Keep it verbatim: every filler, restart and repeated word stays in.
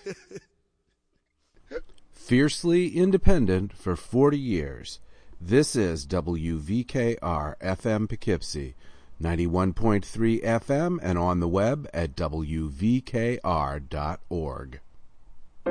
Fiercely independent for forty years. This is W V K R F M Poughkeepsie, ninety-one point three F M, and on the web at W V K R dot org.